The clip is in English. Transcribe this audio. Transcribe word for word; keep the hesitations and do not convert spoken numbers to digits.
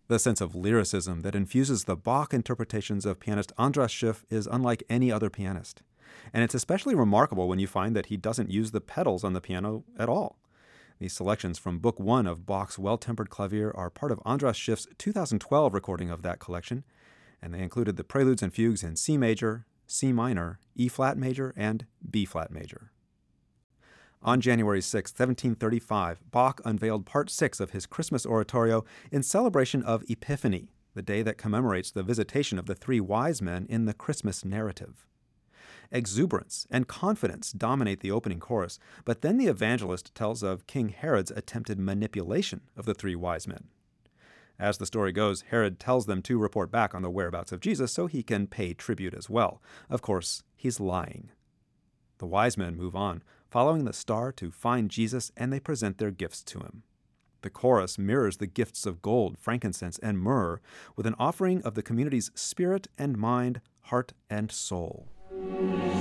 The sense of lyricism that infuses the Bach interpretations of pianist Andras Schiff is unlike any other pianist. And it's especially remarkable when you find that he doesn't use the pedals on the piano at all. These selections from Book One of Bach's Well-Tempered Clavier are part of Andras Schiff's two thousand twelve recording of that collection, and they included the preludes and fugues in C major, C minor, E-flat major, and B-flat major. On January sixth, seventeen thirty-five, Bach unveiled Part six of his Christmas oratorio in celebration of Epiphany, the day that commemorates the visitation of the three wise men in the Christmas narrative. Exuberance and confidence dominate the opening chorus, but then the evangelist tells of King Herod's attempted manipulation of the three wise men. As the story goes, Herod tells them to report back on the whereabouts of Jesus so he can pay tribute as well. Of course, he's lying. The wise men move on, following the star to find Jesus, and they present their gifts to him. The chorus mirrors the gifts of gold, frankincense, and myrrh, with an offering of the community's spirit and mind, heart and soul.